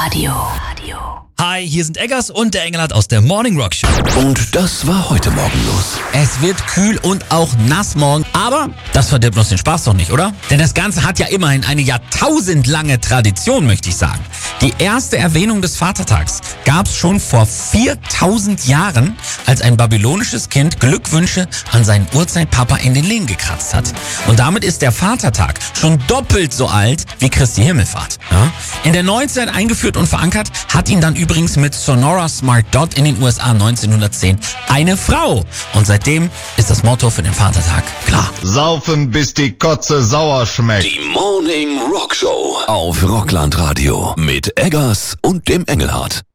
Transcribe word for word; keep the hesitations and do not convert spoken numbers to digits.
Radio. Hi, hier sind Eggers und der Engelhardt aus der Morning Rock Show. Und das war heute Morgen los. Es wird kühl und auch nass morgen, aber das verdirbt uns den Spaß doch nicht, oder? Denn das Ganze hat ja immerhin eine jahrtausendlange Tradition, möchte ich sagen. Die erste Erwähnung des Vatertags gab es schon vor viertausend Jahren, als ein babylonisches Kind Glückwünsche an seinen Urzeitpapa in den Lehen gekratzt hat. Und damit ist der Vatertag schon doppelt so alt wie Christi Himmelfahrt. Ja? In der Neuzeit eingeführt und verankert hat ihn dann übrigens mit Sonora Smart Dot in den U S A neunzehnhundertzehn eine Frau. Und seitdem ist das Motto für den Vatertag klar. Saufen, bis die Kotze sauer schmeckt. Die Morning Rock Show auf Rockland Radio mit Eggers und dem Engelhardt.